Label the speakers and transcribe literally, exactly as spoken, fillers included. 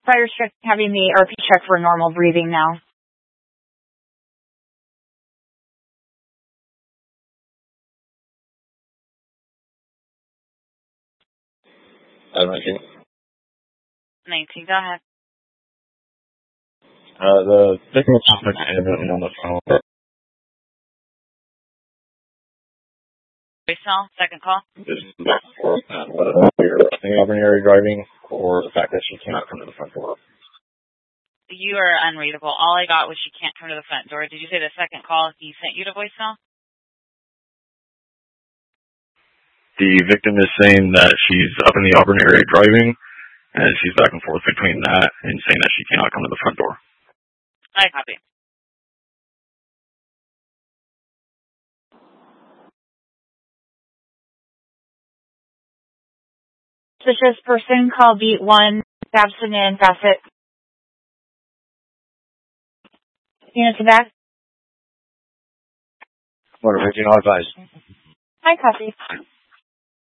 Speaker 1: prior shift having the R P check for normal breathing now.
Speaker 2: nineteen.
Speaker 1: nineteen, go ahead.
Speaker 2: Uh, the victim is independently on the phone.
Speaker 1: Voicemail, second call.
Speaker 2: This is back and forth on whether you're in the Auburn area driving or the fact that she cannot come to the front door.
Speaker 1: You are unreadable. All I got was she can't come to the front door. Did you say the second call he sent you to voicemail?
Speaker 2: The victim is saying that she's up in the Auburn area driving, and she's back and forth between that and saying that she cannot come to the front door.
Speaker 1: I copy. Suspicious person, call beat one, Babson and Bassett. Units back.
Speaker 2: What original advice?
Speaker 1: I copy.